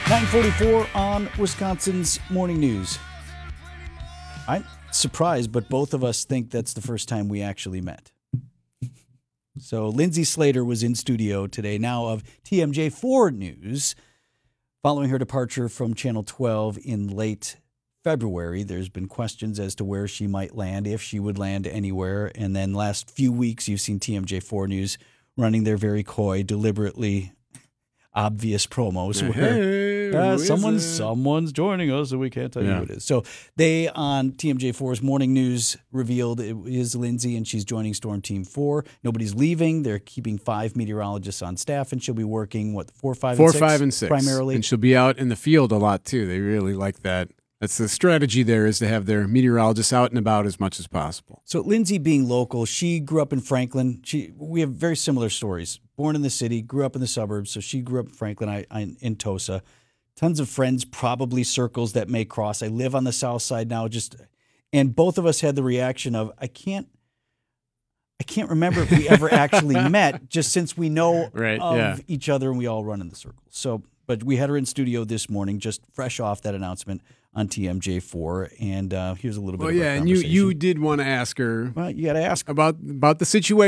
9:44 on Wisconsin's Morning News. I'm surprised, but both of us think that's the first time we actually met. So Lindsay Slater was in studio today, now of TMJ4 News. Following her departure from Channel 12 in late February, there's been questions as to where she might land, if she would land anywhere. And then last few weeks, you've seen TMJ4 News running their very coy, deliberately obvious promos where someone's joining us and we can't tell you who it is. So they on TMJ4's Morning News revealed it is Lindsay and she's joining Storm Team 4. Nobody's leaving. They're keeping 5 meteorologists on staff and she'll be working, 4, 5, and 6? 4, 5, and 6. Primarily. And she'll be out in the field a lot too. They really like that. That's the strategy there, is to have their meteorologists out and about as much as possible. So Lindsay being local, she grew up in Franklin. We have very similar stories. Born in the city, grew up in the suburbs. So she grew up in Franklin, I in Tosa. Tons of friends, probably circles that may cross. I live on the south side now, and both of us had the reaction of, I can't remember if we ever actually met, just since we know of each other and we all run in the circles. So, but we had her in studio this morning, just fresh off that announcement on TMJ4, and here's a little bit of our conversation. And you did want to ask her. Well, you got to ask about the situation.